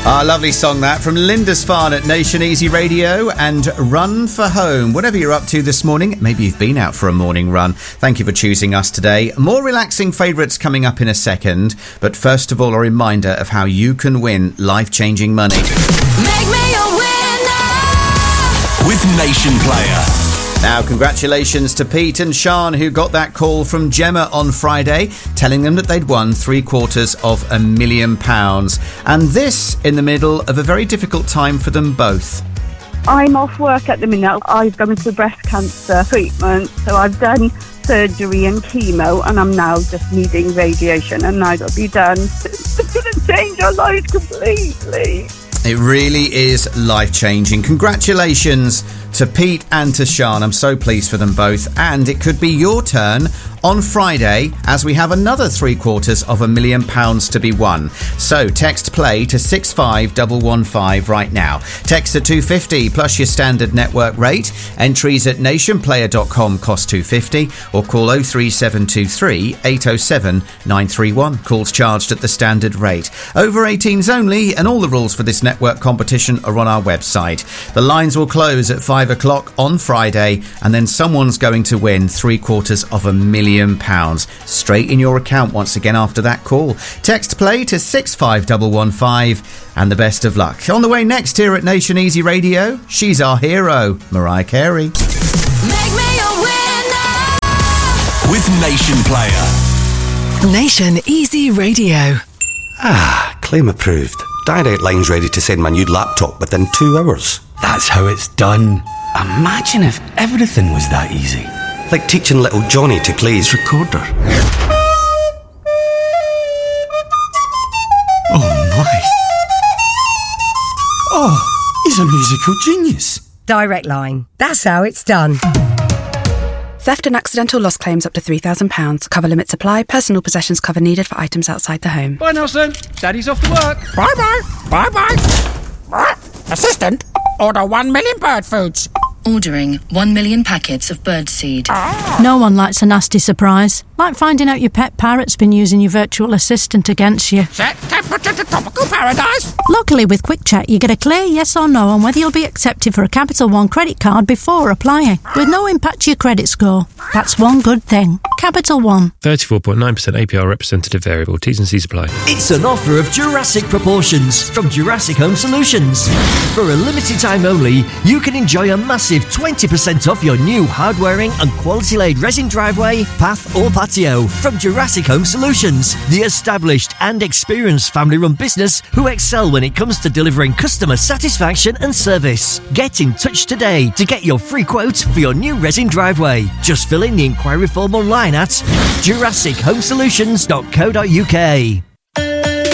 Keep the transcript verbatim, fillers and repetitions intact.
Ah, lovely song that from Lindisfarne at Nation Easy Radio and Run for Home. Whatever you're up to this morning, maybe you've been out for a morning run. Thank you for choosing us today. More relaxing favourites coming up in a second. But first of all, a reminder of how you can win life-changing money. Make me a winner with Nation Player. Now, congratulations to Pete and Sean, who got that call from Gemma on Friday, telling them that they'd won three quarters of a million pounds. And this in the middle of a very difficult time for them both. I'm off work at the minute. I've gone into breast cancer treatment, so I've done surgery and chemo, and I'm now just needing radiation, and now that'll be done. It's going to change our lives completely. It really is life-changing. Congratulations to Pete and to Sean. I'm so pleased for them both. And it could be your turn on Friday as we have another three quarters of a million pounds to be won. So text play to six five one one five right now. Text at two fifty plus your standard network rate. Entries at nationplayer dot com cost two fifty or call oh three seven two three eight oh seven nine three one. Calls charged at the standard rate. Over eighteens only, and all the rules for this network competition are on our website. The lines will close at five o'clock on Friday, and then someone's going to win three quarters of a million pounds straight in your account once again after that call. Text play to six five one one five and the best of luck. On the way next here at Nation Easy Radio, she's our hero, Mariah Carey. Make me a winner with Nation Player. Nation Easy Radio. Ah, claim approved. Direct Line's ready to send my new laptop within two hours. That's how it's done. Imagine if everything was that easy. Like teaching little Johnny to play his recorder. Oh my. Oh, he's a musical genius. Direct Line. That's how it's done. Theft and accidental loss claims up to three thousand pounds. Cover limits apply. Personal possessions cover needed for items outside the home. Bye, Nelson. Daddy's off to work. Bye-bye. Bye-bye. Assistant, order one million bird foods. Ordering one million packets of birdseed. Ah. No one likes a nasty surprise. Like finding out your pet parrot's been using your virtual assistant against you. Set temperature to tropical paradise. Luckily, with Quick Check, you get a clear yes or no on whether you'll be accepted for a Capital One credit card before applying, with no impact to your credit score. That's one good thing. Capital One. thirty-four point nine percent A P R representative variable. T's and C's apply. It's an offer of Jurassic proportions from Jurassic Home Solutions. For a limited time only, you can enjoy a massive twenty percent off your new hard-wearing and quality-laid resin driveway, path or patio from Jurassic Home Solutions, the established and experienced family-run business who excel when it comes to delivering customer satisfaction and service. Get in touch today to get your free quote for your new resin driveway. Just fill in the inquiry form online at jurassic home solutions dot co dot uk.